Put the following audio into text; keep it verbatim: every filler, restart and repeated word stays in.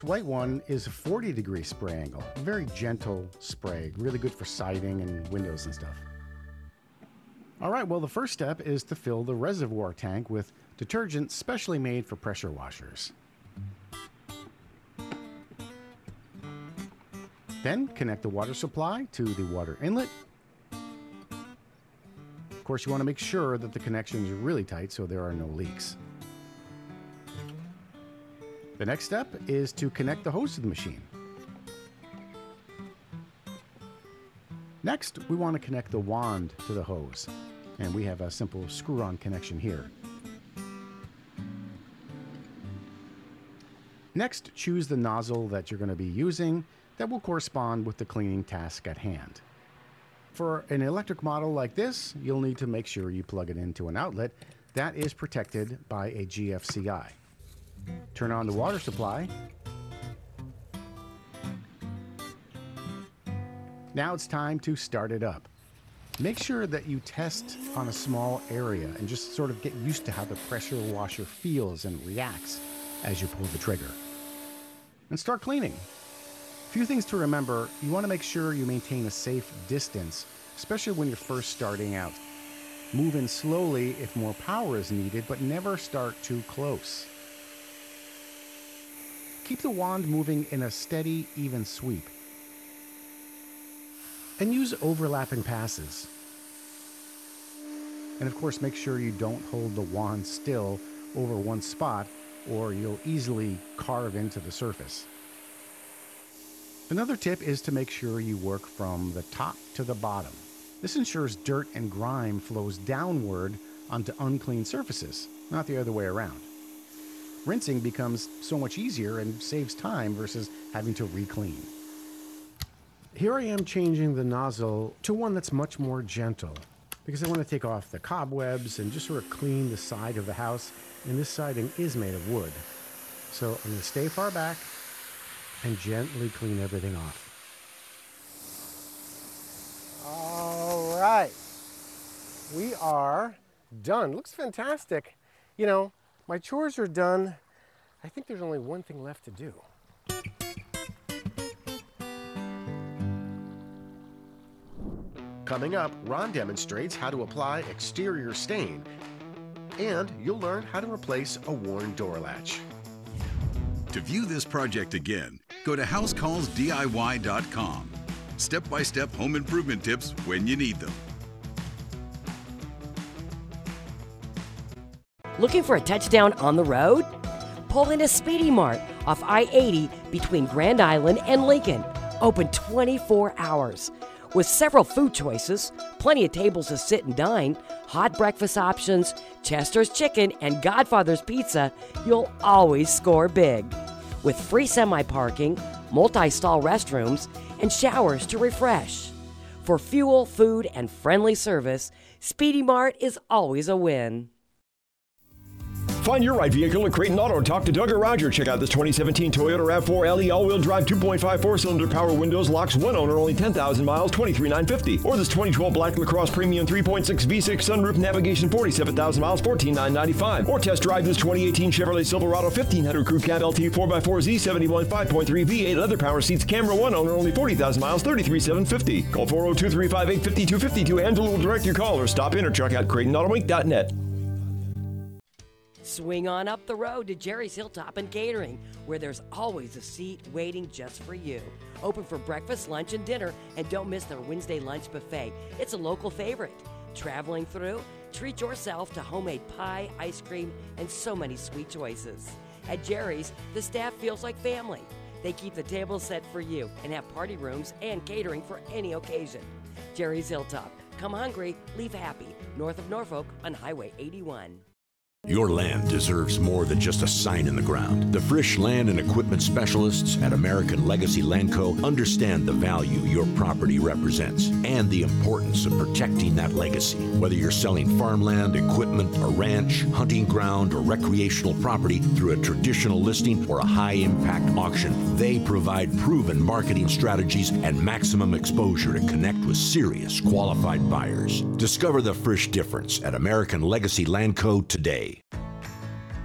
White one is a forty degree spray angle, a very gentle spray, really good for siding and windows and stuff. All right, well, the first step is to fill the reservoir tank with detergent specially made for pressure washers. Then connect the water supply to the water inlet. Of course, you want to make sure that the connections are really tight so there are no leaks. The next step is to connect the hose to the machine. Next, we want to connect the wand to the hose, and we have a simple screw-on connection here. Next, choose the nozzle that you're going to be using that will correspond with the cleaning task at hand. For an electric model like this, you'll need to make sure you plug it into an outlet that is protected by a G F C I. Turn on the water supply. Now it's time to start it up. Make sure that you test on a small area and just sort of get used to how the pressure washer feels and reacts as you pull the trigger. And start cleaning. A few things to remember: you want to make sure you maintain a safe distance, especially when you're first starting out. Move in slowly if more power is needed, but never start too close. Keep the wand moving in a steady, even sweep. And use overlapping passes. And of course, make sure you don't hold the wand still over one spot, or you'll easily carve into the surface. Another tip is to make sure you work from the top to the bottom. This ensures dirt and grime flows downward onto unclean surfaces, not the other way around. Rinsing becomes so much easier and saves time versus having to re-clean. Here I am changing the nozzle to one that's much more gentle because I want to take off the cobwebs and just sort of clean the side of the house. And this siding is made of wood. So I'm going to stay far back and gently clean everything off. All right. We are done. Looks fantastic. You know, my chores are done. I think there's only one thing left to do. Coming up, Ron demonstrates how to apply exterior stain, and you'll learn how to replace a worn door latch. To view this project again, go to house calls D I Y dot com. Step-by-step home improvement tips when you need them. Looking for a touchdown on the road? Pull into Speedy Mart off I eighty between Grand Island and Lincoln. Open twenty-four hours. With several food choices, plenty of tables to sit and dine, hot breakfast options, Chester's Chicken, and Godfather's Pizza, you'll always score big. With free semi-parking, multi-stall restrooms, and showers to refresh. For fuel, food, and friendly service, Speedy Mart is always a win. Find your right vehicle at Creighton Auto. Talk to Doug or Roger. Check out this twenty seventeen Toyota RAV four L E all-wheel drive two point five four-cylinder power windows, locks, one owner, only ten thousand miles, twenty-three thousand nine hundred fifty dollars. Or this twenty twelve Black LaCrosse Premium three point six V six sunroof navigation, forty-seven thousand miles, fourteen thousand nine hundred ninety-five dollars. Or test drive this twenty eighteen Chevrolet Silverado fifteen hundred Crew Cab L T four by four Z seventy-one five point three V eight leather power seats, camera, one owner, only forty thousand miles, thirty-three thousand seven hundred fifty dollars. Call four oh two, three five eight, five two five two. Angela will direct your call, or stop in or check out Creighton Auto Inc dot net. Swing on up the road to Jerry's Hilltop and Catering, where there's always a seat waiting just for you. Open for breakfast, lunch, and dinner, and don't miss their Wednesday lunch buffet. It's a local favorite. Traveling through? Treat yourself to homemade pie, ice cream, and so many sweet choices. At Jerry's, the staff feels like family. They keep the table set for you and have party rooms and catering for any occasion. Jerry's Hilltop. Come hungry, leave happy. North of Norfolk on Highway eighty-one. Your land deserves more than just a sign in the ground. The Frisch Land and Equipment Specialists at American Legacy Land Co. understand the value your property represents and the importance of protecting that legacy. Whether you're selling farmland, equipment, a ranch, hunting ground, or recreational property through a traditional listing or a high-impact auction, they provide proven marketing strategies and maximum exposure to connect with serious, qualified buyers. Discover the Frisch difference at American Legacy Land Co. today.